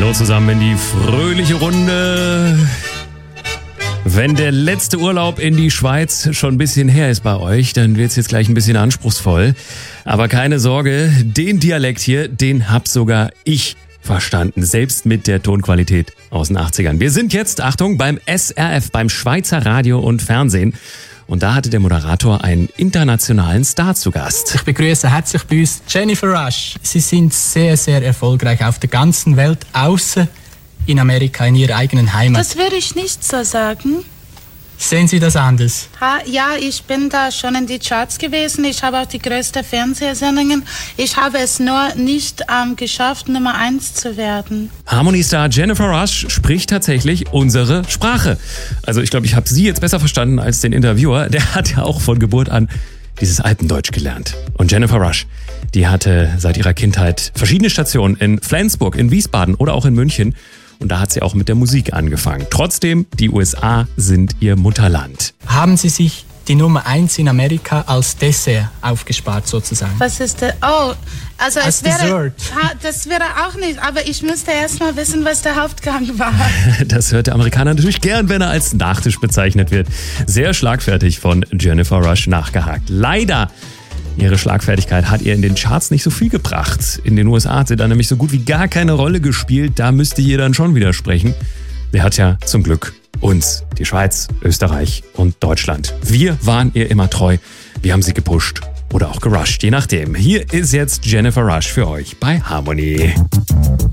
Hallo zusammen in die fröhliche Runde. Wenn der letzte Urlaub in die Schweiz schon ein bisschen her ist bei euch, dann wird es jetzt gleich ein bisschen anspruchsvoll. Aber keine Sorge, den Dialekt hier, den hab sogar ich verstanden, selbst mit der Tonqualität aus den 80ern. Wir sind jetzt, Achtung, beim SRF, beim Schweizer Radio und Fernsehen. Und da hatte der Moderator einen internationalen Star zu Gast. Ich begrüße herzlich bei uns Jennifer Rush. Sie sind sehr, sehr erfolgreich auf der ganzen Welt, außer in Amerika, in ihrer eigenen Heimat. Das würde ich nicht so sagen. Sehen Sie das anders? Ja, ich bin da schon in die Charts gewesen. Ich habe auch die größten Fernsehsendungen. Ich habe es nur nicht geschafft, Nummer 1 zu werden. Harmony-Star Jennifer Rush spricht tatsächlich unsere Sprache. Also ich glaube, ich habe sie jetzt besser verstanden als den Interviewer. Der hat ja auch von Geburt an dieses Alpendeutsch gelernt. Und Jennifer Rush, die hatte seit ihrer Kindheit verschiedene Stationen in Flensburg, in Wiesbaden oder auch in München. Und da hat sie auch mit der Musik angefangen. Trotzdem, die USA sind ihr Mutterland. Haben Sie sich die Nummer 1 in Amerika als Dessert aufgespart sozusagen? Was ist das? Oh, also als Dessert. Das wäre auch nicht, aber ich müsste erst mal wissen, was der Hauptgang war. Das hört der Amerikaner natürlich gern, wenn er als Nachtisch bezeichnet wird. Sehr schlagfertig von Jennifer Rush nachgehakt. Leider, ihre Schlagfertigkeit hat ihr in den Charts nicht so viel gebracht. In den USA hat sie dann nämlich so gut wie gar keine Rolle gespielt. Da müsste ihr dann schon widersprechen. Sie hat ja zum Glück uns, die Schweiz, Österreich und Deutschland. Wir waren ihr immer treu. Wir haben sie gepusht oder auch gerusht, je nachdem. Hier ist jetzt Jennifer Rush für euch bei Harmony.